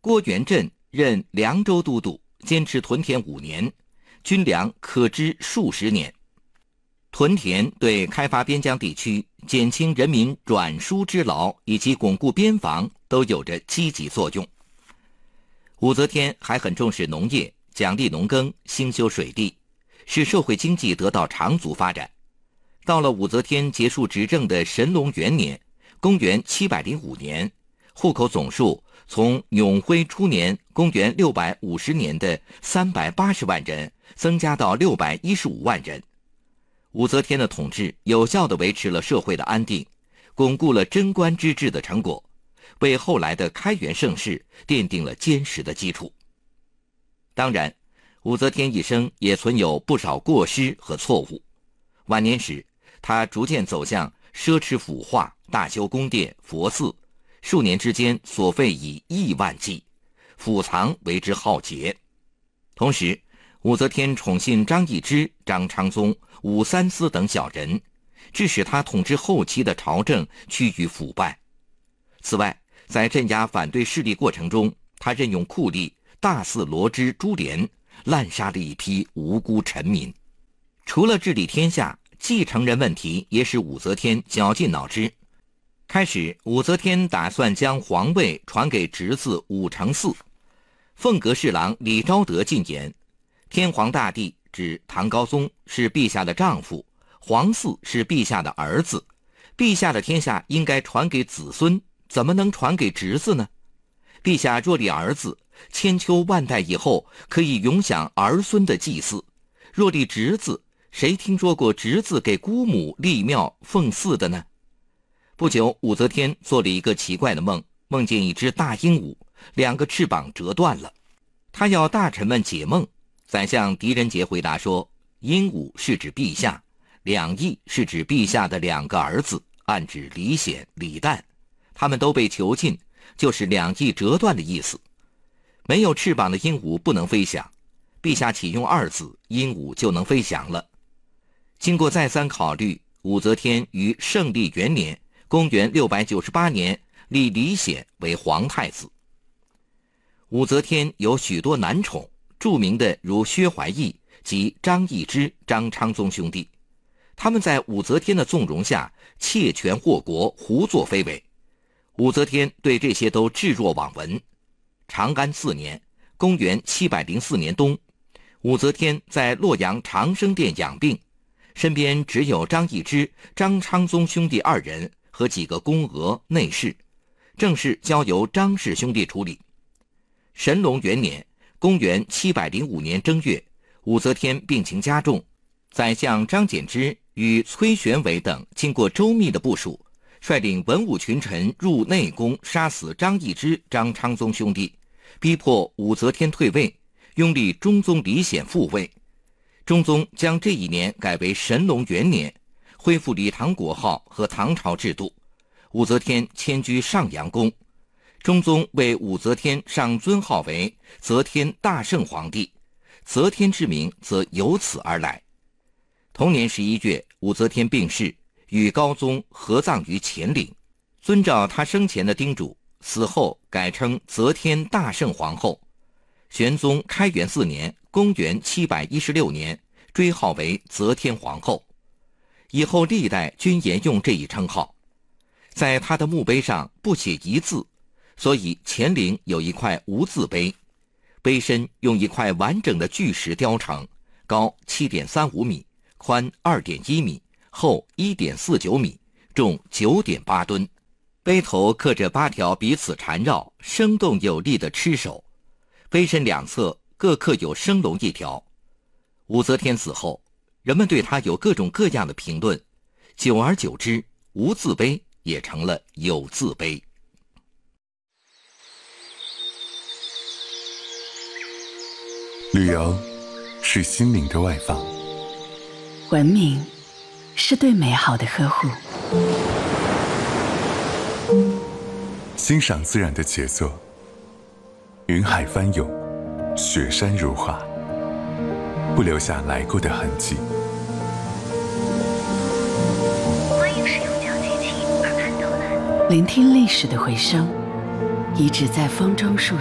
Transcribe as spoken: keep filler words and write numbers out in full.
郭元振任凉州都督，坚持屯田五年，军粮可支数十年。屯田对开发边疆地区、减轻人民转输之劳以及巩固边防都有着积极作用。武则天还很重视农业，奖励农耕，兴修水利，使社会经济得到长足发展。到了武则天结束执政的神龙元年，公元七百零五年，户口总数从永徽初年公元六百五十年的三百八十万人增加到六百一十五万人。武则天的统治有效地维持了社会的安定，巩固了贞观之治的成果，为后来的开元盛世奠定了坚实的基础。当然，武则天一生也存有不少过失和错误。晚年时，她逐渐走向奢侈腐化，大修宫殿、佛寺，数年之间所费以亿万计，府藏为之浩劫。同时，武则天宠信张易之、张昌宗、武三思等小人，致使他统治后期的朝政趋于腐败。此外，在镇压反对势力过程中，他任用酷吏大肆罗织株连，滥杀了一批无辜臣民。除了治理天下，继承人问题也使武则天绞尽脑汁。开始，武则天打算将皇位传给侄子武承嗣。凤阁侍郎李昭德进言，天皇大帝指唐高宗是陛下的丈夫，皇嗣是陛下的儿子，陛下的天下应该传给子孙，怎么能传给侄子呢？陛下若立儿子，千秋万代以后可以永享儿孙的祭祀；若立侄子，谁听说过侄子给姑母立庙奉祀的呢？不久，武则天做了一个奇怪的梦，梦见一只大鹦鹉，两个翅膀折断了。她要大臣们解梦。宰相狄仁杰回答说，鹦鹉是指陛下，两翼是指陛下的两个儿子，暗指李显、李旦，他们都被囚禁，就是两翼折断的意思。没有翅膀的鹦鹉不能飞翔，陛下启用二字，鹦鹉就能飞翔了。经过再三考虑，武则天于圣历元年公元六百九十八年立李显为皇太子。武则天有许多男宠，著名的如薛怀义及张易之、张昌宗兄弟，他们在武则天的纵容下窃权祸国，胡作非为。武则天对这些都置若罔闻。长安四年公元七百零四年冬，武则天在洛阳长生殿养病，身边只有张易之、张昌宗兄弟二人和几个宫娥内侍，政事交由张氏兄弟处理。神龙元年公元七百零五年正月，武则天病情加重，宰相张柬之与崔玄伟等经过周密的部署，率领文武群臣入内宫杀死张易之、张昌宗兄弟，逼迫武则天退位，拥立中宗李显复位。中宗将这一年改为神龙元年，恢复李唐国号和唐朝制度。武则天迁居上阳宫，中宗为武则天上尊号为则天大圣皇帝，则天之名则由此而来。同年十一月，武则天病逝，与高宗合葬于乾陵，遵照他生前的叮嘱，死后改称则天大圣皇后。玄宗开元四年公元七百一十六年追号为则天皇后，以后历代均沿用这一称号。在他的墓碑上不写一字，所以乾陵有一块无字碑，碑身用一块完整的巨石雕成，高 七点三五米，宽 二点一米，厚 一点四九米，重 九点八吨。碑头刻着八条彼此缠绕、生动有力的螭首，碑身两侧各刻有生龙一条。武则天死后，人们对她有各种各样的评论，久而久之，无字碑也成了有字碑。 旅游是心灵的外放， 文明是对美好的呵护， 欣赏自然的杰作，云海翻涌，雪山如画，不留下来过的痕迹。 欢迎使用讲解器把攀斗栏，聆听历史的回声，遗址在风中树